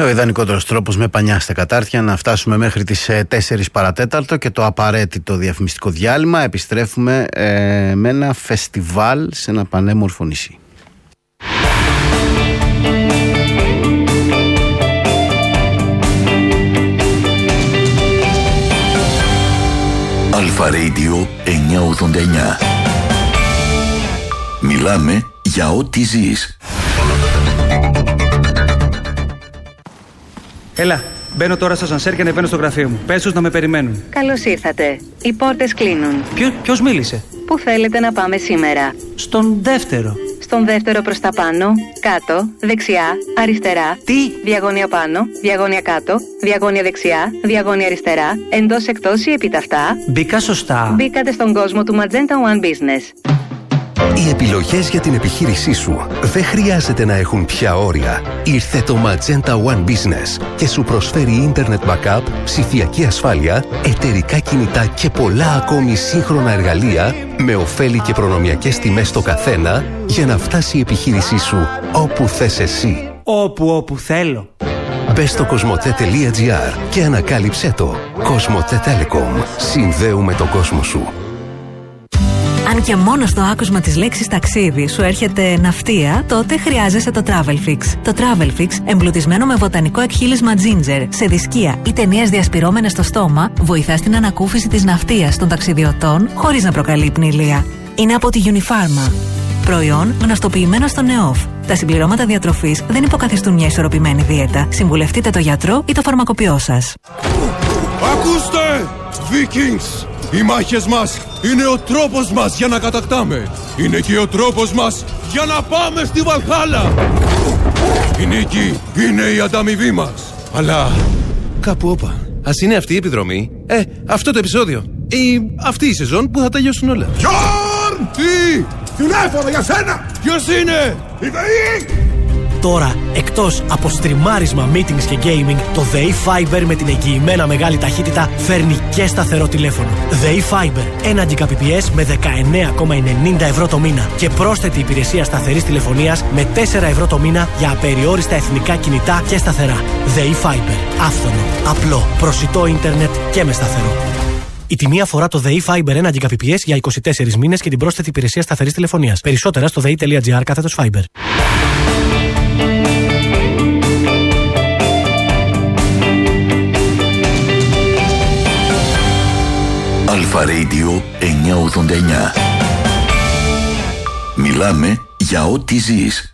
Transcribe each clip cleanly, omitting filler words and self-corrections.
Ο ιδανικότερος τρόπος με πανιά στα κατάρτια να φτάσουμε μέχρι τις 4 παρατέταρτο και το απαραίτητο διαφημιστικό διάλειμμα. Επιστρέφουμε με ένα φεστιβάλ σε ένα πανέμορφο νησί. Αλφα Radio 989. Μιλάμε για ό,τι ζεις. Έλα, μπαίνω τώρα στο ασανσέρ και ανεβαίνω στο γραφείο μου. Πες τους να με περιμένουν. Καλώς ήρθατε. Οι πόρτες κλείνουν. Ποιος μίλησε? Πού θέλετε να πάμε σήμερα? Στον δεύτερο. Στον δεύτερο προς τα πάνω, κάτω, δεξιά, αριστερά. Τι? Διαγώνια πάνω, διαγώνια κάτω, διαγώνια δεξιά, διαγώνια αριστερά, εντός εκτός ή επιταυτά. Μπήκα σωστά. Μπήκατε στον κόσμο του Magenta One Business. Οι επιλογές για την επιχείρησή σου δεν χρειάζεται να έχουν πια όρια. Ήρθε το Magenta One Business και σου προσφέρει ίντερνετ backup, ψηφιακή ασφάλεια, εταιρικά κινητά και πολλά ακόμη σύγχρονα εργαλεία με ωφέλη και προνομιακές τιμές στο καθένα για να φτάσει η επιχείρησή σου όπου θες εσύ. Όπου θέλω. Μπες στο cosmote.gr και ανακάλυψέ το. Cosmote Telecom. Συνδέουμε τον κόσμο σου. Αν και μόνο στο άκουσμα της λέξης ταξίδι σου έρχεται ναυτία, τότε χρειάζεσαι το Travelfix. Το Travelfix, εμπλουτισμένο με βοτανικό εκχύλισμα ginger, σε δισκία ή ταινίες διασπυρώμενες στο στόμα, βοηθά στην ανακούφιση της ναυτίας των ταξιδιωτών χωρίς να προκαλεί πνηλεία. Είναι από τη Unifarma. Προϊόν γνωστοποιημένο στο ΝΕΟΦ. Τα συμπληρώματα διατροφής δεν υποκαθιστούν μια ισορροπημένη δίαιτα. Συμβουλευτείτε το γιατρό ή το φαρμακοποιό σας. Ακούστε, Vikings! Οι μάχες μας είναι ο τρόπος μας για να κατακτάμε. Είναι και ο τρόπος μας για να πάμε στη Βαλχάλα. Η νίκη είναι η ανταμοιβή μας. Αλλά κάπου όπα. Ας είναι αυτή η επιδρομή, αυτό το επεισόδιο ή αυτή η σεζόν που θα τελειώσουν όλα. Γιόρν! Τι! Τηλέφωνο για σένα! Ποιος είναι? Η ΔΕΗ! Τώρα, εκτός από στριμάρισμα, meetings και gaming, το ΔΕΗ Fiber με την εγγυημένα μεγάλη ταχύτητα φέρνει και σταθερό τηλέφωνο. ΔΕΗ Fiber, 1 Gbps με 19,90 ευρώ το μήνα και πρόσθετη υπηρεσία σταθερής τηλεφωνίας με 4 ευρώ το μήνα για απεριόριστα εθνικά κινητά και σταθερά. ΔΕΗ Fiber, άφθονο, απλό, προσιτό ίντερνετ και με σταθερό. Η τιμή αφορά το ΔΕΗ Fiber 1 Gbps για 24 μήνες και την πρόσθετη υπηρεσία σταθερής τηλεφωνίας. Περισσότερα στο dei.gr/Fiber. Αλφα Radio 989. Μιλάμε για ό,τι ζεις.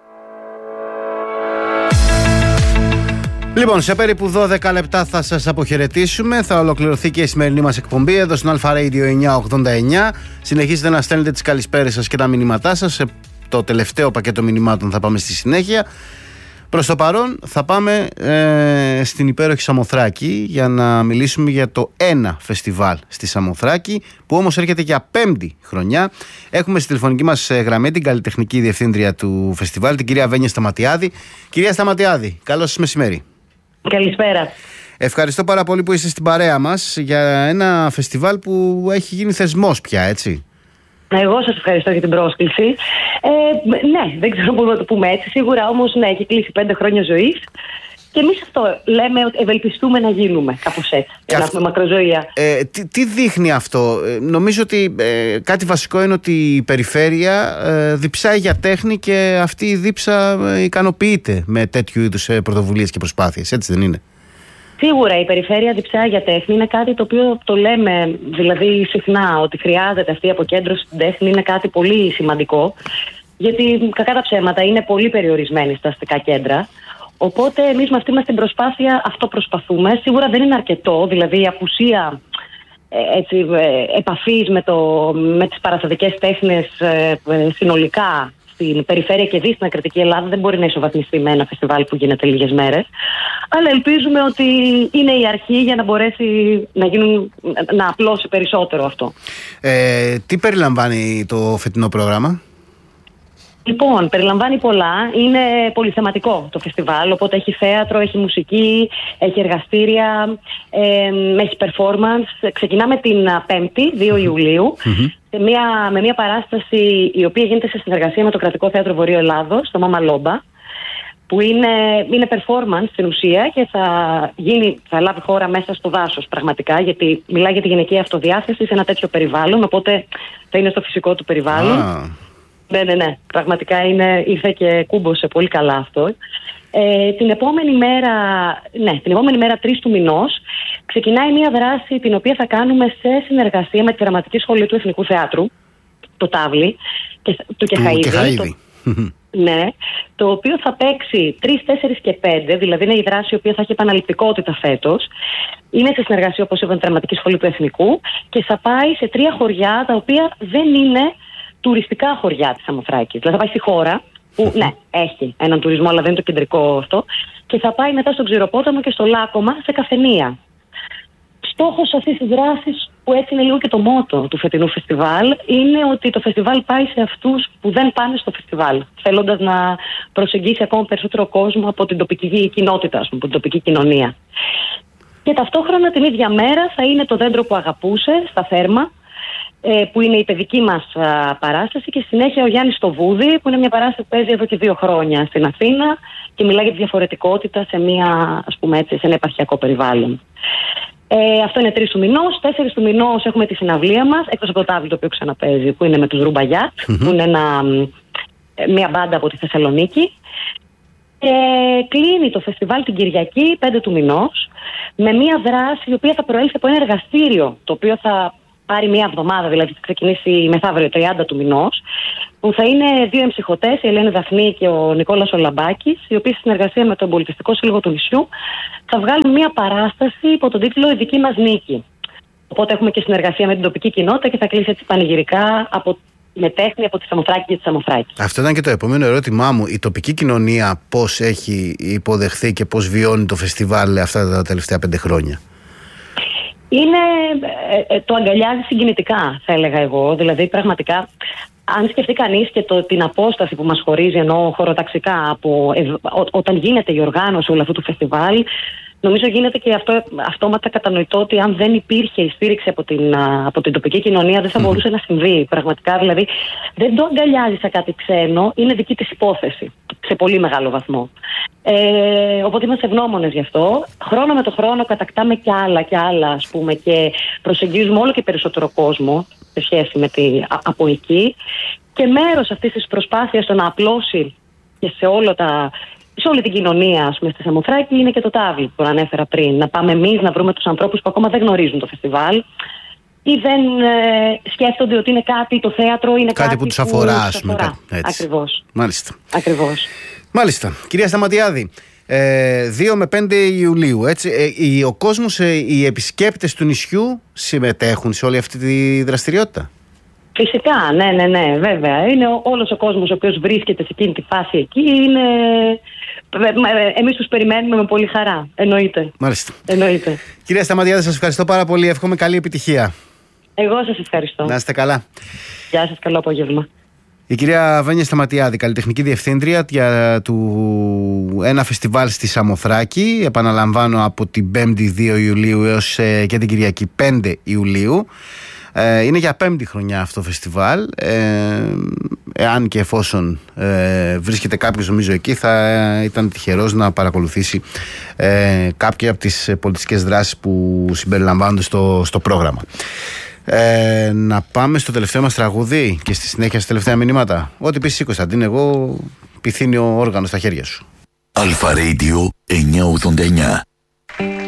Λοιπόν, σε περίπου 12 λεπτά θα σας αποχαιρετήσουμε. Θα ολοκληρωθεί και η σημερινή μας εκπομπή εδώ στην Αλφα Radio 989. Συνεχίζετε να στέλνετε τις καλησπέρες σας και τα μηνύματά σας. Σε το τελευταίο πακέτο μηνυμάτων θα πάμε στη συνέχεια. Προς το παρόν θα πάμε στην υπέροχη Σαμοθράκη για να μιλήσουμε για το ένα φεστιβάλ στη Σαμοθράκη που όμως έρχεται για 5η χρονιά. Έχουμε στη τηλεφωνική μας γραμμή την καλλιτεχνική διευθύντρια του φεστιβάλ, την κυρία Βένια Σταματιάδη. Κυρία Σταματιάδη, καλώς σας μεσημέρι. Καλησπέρα. Ευχαριστώ πάρα πολύ που είστε στην παρέα μας για ένα φεστιβάλ που έχει γίνει θεσμός πια, έτσι. Εγώ σας ευχαριστώ για την πρόσκληση. Ναι, δεν ξέρω πώς να το πούμε έτσι. Σίγουρα όμως, ναι, έχει κλείσει 5 χρόνια ζωής. Και εμείς αυτό λέμε ότι ευελπιστούμε να γίνουμε κάπως έτσι. Για να έχουμε μακροζωία. Τι δείχνει αυτό? Νομίζω ότι κάτι βασικό είναι ότι η περιφέρεια διψάει για τέχνη και αυτή η δίψα ικανοποιείται με τέτοιου είδους πρωτοβουλίες και προσπάθειες. Έτσι δεν είναι? Σίγουρα η περιφέρεια διψάει για τέχνη. Είναι κάτι το οποίο το λέμε δηλαδή συχνά, ότι χρειάζεται αυτή η αποκέντρωση στην τέχνη. Είναι κάτι πολύ σημαντικό. Γιατί κακά τα ψέματα είναι πολύ περιορισμένοι στα αστικά κέντρα. Οπότε εμείς με αυτή μας την προσπάθεια αυτό προσπαθούμε. Σίγουρα δεν είναι αρκετό, δηλαδή η απουσία επαφής με τις παραστατικές τέχνες συνολικά στην περιφέρεια και στην ακρατική Ελλάδα δεν μπορεί να ισοβαθμιστεί με ένα φεστιβάλ που γίνεται λίγες μέρες. Αλλά ελπίζουμε ότι είναι η αρχή για να μπορέσει να απλώσει περισσότερο αυτό. Τι περιλαμβάνει το φετινό πρόγραμμα? Λοιπόν, περιλαμβάνει πολλά. Είναι πολυθεματικό το φεστιβάλ, οπότε έχει θέατρο, έχει μουσική, έχει εργαστήρια, έχει performance. Ξεκινάμε την 5η, 2 Ιουλίου, με μια παράσταση η οποία γίνεται σε συνεργασία με το Κρατικό Θέατρο Βορείου Ελλάδος, στο Μάμα Λόμπα. που είναι performance στην ουσία και θα λάβει χώρα μέσα στο δάσος πραγματικά, γιατί μιλάει για τη γυναικεία αυτοδιάθεση σε ένα τέτοιο περιβάλλον, οπότε θα είναι στο φυσικό του περιβάλλον. Ναι. Πραγματικά ήρθε και κούμποσε πολύ καλά αυτό. Την επόμενη μέρα 3 του μηνός ξεκινάει μια δράση την οποία θα κάνουμε σε συνεργασία με τη Δραματική Σχολή του Εθνικού Θεάτρου, το Τάβλι, του Κεχαΐδη. Ναι, το οποίο θα παίξει 3, 4 και 5, δηλαδή είναι η δράση η οποία θα έχει επαναληπτικότητα φέτος. Είναι σε συνεργασία, όπως είπα, με τη Δραματική Σχολή του Εθνικού και θα πάει σε 3 χωριά τα οποία δεν είναι τουριστικά χωριά της Σαμοθράκης. Δηλαδή θα πάει στη χώρα που ναι, έχει έναν τουρισμό, αλλά δεν είναι το κεντρικό αυτό, και θα πάει μετά στον Ξηροπόταμο και στο Λάκωμα σε καφενεία. Στόχος αυτής της δράσης, που έτσι είναι λίγο και το μότο του φετινού φεστιβάλ, είναι ότι το φεστιβάλ πάει σε αυτούς που δεν πάνε στο φεστιβάλ, θέλοντας να προσεγγίσει ακόμα περισσότερο κόσμο από την τοπική κοινότητα, από την τοπική κοινωνία. Και ταυτόχρονα την ίδια μέρα θα είναι το Δέντρο που αγαπούσε στα Θέρμα, που είναι η παιδική μας παράσταση, και συνέχεια ο Γιάννης στο Βούδι, που είναι μια παράσταση που παίζει εδώ και 2 χρόνια στην Αθήνα και μιλάει για τη διαφορετικότητα σε ένα επαρχιακό περιβάλλον. Αυτό είναι 3 του μηνός. 4 του μηνός έχουμε τη συναυλία μας, εκτός από το Τάβλι το οποίο ξαναπέζει, που είναι με τους Ρουμπαγιάτ, που είναι μια μπάντα από τη Θεσσαλονίκη. Κλείνει το φεστιβάλ την Κυριακή 5 του μηνός με μια δράση η οποία θα προέλθει από ένα εργαστήριο, το οποίο θα πάρει μια εβδομάδα, δηλαδή θα ξεκινήσει μεθαύριο 30 του μηνός, που θα είναι 2 εμψυχωτές, η Ελένη Δαφνή και ο Νικόλας Ολαμπάκης, οι οποίοι στη συνεργασία με τον Πολιτιστικό Σύλλογο του νησιού θα βγάλουν μια παράσταση υπό τον τίτλο «Η δική μας νίκη». Οπότε έχουμε και συνεργασία με την τοπική κοινότητα και θα κλείσει έτσι πανηγυρικά με τέχνη από τη Σαμοθράκη και τη Σαμοθράκη. Αυτό ήταν και το επόμενο ερώτημά μου. Η τοπική κοινωνία πώς έχει υποδεχθεί και πώς βιώνει το φεστιβάλ αυτά τα τελευταία 5 χρόνια? Το αγκαλιάζει συγκινητικά, θα έλεγα εγώ. Δηλαδή, πραγματικά, αν σκεφτεί κανείς και την απόσταση που μας χωρίζει, ενώ χωροταξικά, όταν γίνεται η οργάνωση όλου αυτού του φεστιβάλ, νομίζω γίνεται και αυτόματα κατανοητό ότι αν δεν υπήρχε η στήριξη από την τοπική κοινωνία, δεν θα μπορούσε να συμβεί. Πραγματικά, δηλαδή, δεν το αγκαλιάζει σαν κάτι ξένο, είναι δική της υπόθεση, σε πολύ μεγάλο βαθμό. Οπότε είμαστε ευγνώμονες γι' αυτό. Χρόνο με το χρόνο κατακτάμε και άλλα, ας πούμε, και προσεγγίζουμε όλο και περισσότερο κόσμο σε σχέση με από εκεί. Και μέρος αυτής της προσπάθειας το να απλώσει και σε όλη την κοινωνία, ας πούμε, στη Σαμοθράκη, είναι και το Τάβλι που ανέφερα πριν. Να πάμε εμείς να βρούμε τους ανθρώπους που ακόμα δεν γνωρίζουν το φεστιβάλ ή δεν σκέφτονται ότι είναι το θέατρο είναι κάτι που τους αφορά, ας πούμε. Ακριβώς. Μάλιστα. Ακριβώς. Μάλιστα. Κυρία Σταματιάδη, 2 με 5 Ιουλίου, έτσι, ο κόσμος, οι επισκέπτες του νησιού συμμετέχουν σε όλη αυτή τη δραστηριότητα? Φυσικά, ναι, βέβαια. Είναι όλος ο κόσμος ο οποίος βρίσκεται σε εκείνη τη φάση εκεί. Εμείς τους περιμένουμε με πολύ χαρά. Εννοείται. Μάλιστα. Εννοείται. Κυρία Σταματιάδη, σας ευχαριστώ πάρα πολύ. Εύχομαι καλή επιτυχία. Εγώ σας ευχαριστώ. Να είστε καλά. Γεια σας, καλό απόγευμα. Η κυρία Βένια Σταματιάδη, καλλιτεχνική διευθύντρια του ένα φεστιβάλ στη Σαμοθράκη. Επαναλαμβάνω, από την 5η 2 Ιουλίου έως και την Κυριακή 5 Ιουλίου. Είναι για 5η χρονιά αυτό το φεστιβάλ. Εάν και εφόσον βρίσκεται κάποιος, νομίζω, εκεί, θα ήταν τυχερός να παρακολουθήσει κάποια από τις πολιτιστικές δράσεις που συμπεριλαμβάνονται στο πρόγραμμα. Να πάμε στο τελευταίο μας τραγούδι και στη συνέχεια στα τελευταία μηνύματα. Ό,τι πεις εσύ, Κωνσταντίν, εγώ πυθύνει ο όργανο στα χέρια σου. Αλφα Radio 989.